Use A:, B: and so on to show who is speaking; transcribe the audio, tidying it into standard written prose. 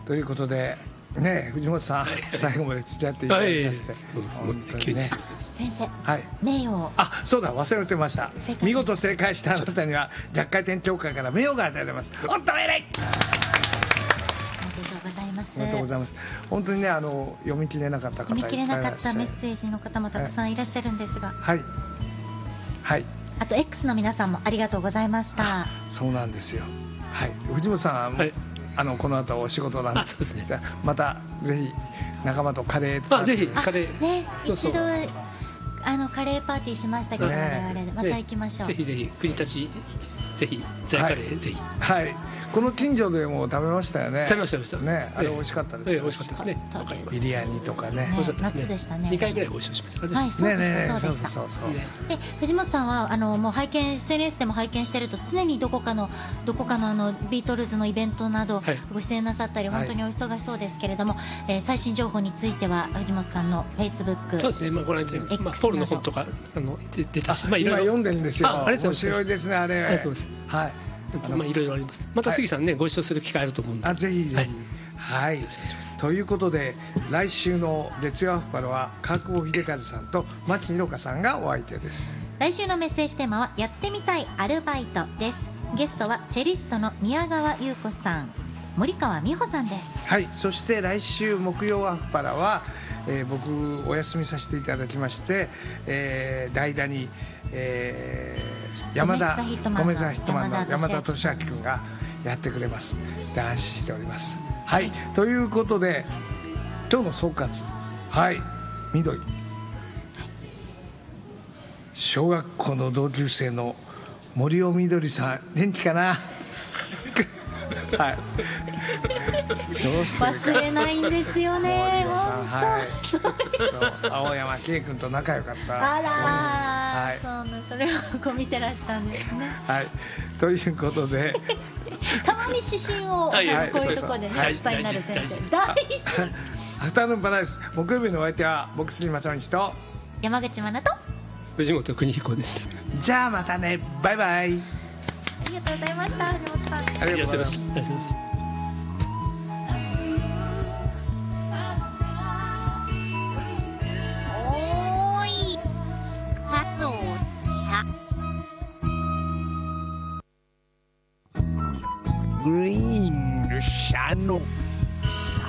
A: ということでね、藤本さん、最後まで付き合っていただきまして、本当にね。
B: 先生、
A: はい、
B: 名誉を。
A: そうだ、忘れてました。見事正解したあなたには弱回転協会から名誉が与えられます。本当偉い。
B: おめでとうございます。
A: ありがとうございます。本当にね、読み切れなかった方、
B: 読み切れなかったメッセージの方もたくさんいらっしゃるんですが、
A: はいはい、
B: あと X の皆さんもありがとうございました。
A: そうなんですよ。はい、藤本さん、はい、この後お仕事なんですね。またぜひ仲間とカレーとか、
C: ぜひカレー
B: ね、一度カレーパーティーしましたけど、我々また行きましょう。
C: ぜひぜひ国立、ぜひザカレー、ぜひ。
A: はい、この近所でも食べましたよね。
C: 食べました
A: ね、あれ美味しかったですよ。
C: 美味しかったですね。
A: ビリヤニとかね、
B: 夏でしたね。
C: 2回ぐらいご一緒しましたね。
B: はい、そうでした、そうでした。で、藤本さんはもう拝見、 SNS でも拝見してると常にどこかのビートルズのイベントなどご出演なさったり、本当にお忙しそうですけれども、最新情報については藤本さんの Facebook、
C: そうですね、ご覧いただいて、ポールの本とか出たし、
A: 今読んでるんですよ。面白いですね、あれ。
C: そうです。
A: はい、
C: いろいろあります。また杉さんね、ご一緒する機会あると思うんで、
A: ぜひぜひ。はい、ということで来週の月曜アフパロは川久保秀和さんと牧ひろかさんがお相手です。
B: 来週のメッセージテーマはやってみたいアルバイトです。ゲストはチェリストの宮川優子さん、森川美穂さんです。
A: はい、そして来週木曜アフパラは、僕お休みさせていただきまして、代打に、米沢ヒットマンの山田俊明君がやってくれます。で、安心しております。はい、ということで今日の総括、はい、緑、小学校の同級生の森尾みどりさん、元気かなはい、
B: 忘れないんですよね。
A: 本当、青山圭君と仲良かった。
B: あら、はい、それをこう見てらしたんですね。
A: はい、ということで
B: たまに指針をこういうところでね、お伝えになる先生、大事。
A: アフタヌーンパラダイス、木曜日のお相手は僕杉正道と
B: 山口真奈と
C: 藤本邦彦でした。
A: じゃあまたね、バイバイ。
B: ありがとうございました、藤本さん。
A: ありがとうございます。
B: おーい、加藤茶。
D: グリーン車の